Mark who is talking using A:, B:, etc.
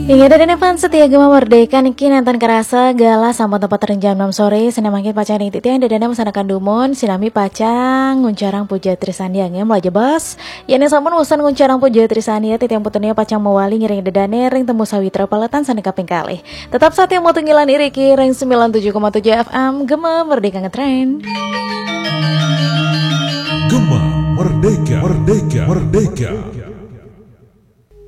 A: Iya dan Evan setia gema merdeka niki nantan kerasa gala sampai tempat jam 6 sore senang makin pacang ring titi yang dadana mesanakan dumon sinami pacang nguncarang puja trisandiangnya melaja bas yani sampun usan nguncarang puja trisandia titi yang puternya pacang mewali ngiring dadane ring temu sawitra paletan sani kaping kali tetap saat yang mau tunggilan iriki ring 97,7 FM gema merdeka ngetrend
B: Gema Merdeka Merdeka Merdeka